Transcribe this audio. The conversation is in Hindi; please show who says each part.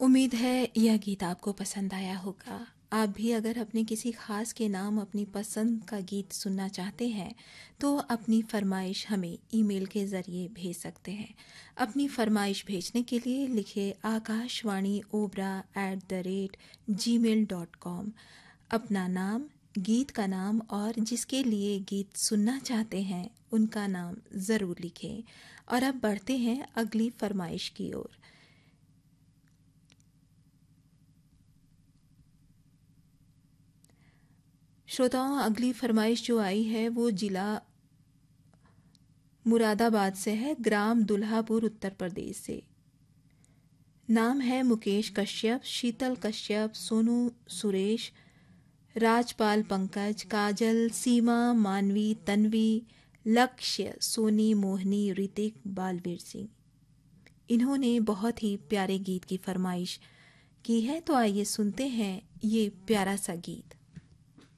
Speaker 1: उम्मीद है यह गीत आपको पसंद आया होगा। आप भी अगर अपने किसी खास के नाम अपनी पसंद का गीत सुनना चाहते हैं तो अपनी फरमाइश हमें ईमेल के ज़रिए भेज सकते हैं। अपनी फरमाइश भेजने के लिए लिखें akashvani@gmail.com। अपना नाम, गीत का नाम और जिसके लिए गीत सुनना चाहते हैं उनका नाम ज़रूर लिखें। और अब बढ़ते हैं अगली फरमाइश की ओर। श्रोताओं, अगली फरमाइश जो आई है वो जिला मुरादाबाद से है, ग्राम दुल्हापुर, उत्तर प्रदेश से। नाम है मुकेश कश्यप, शीतल कश्यप, सोनू सुरेश, राजपाल पंकज, काजल, सीमा, मानवी, तन्वी, लक्ष्य, सोनी, मोहनी, ऋतिक, बालवीर सिंह। इन्होंने बहुत ही प्यारे गीत की फरमाइश की है, तो आइए सुनते हैं ये प्यारा सा गीत।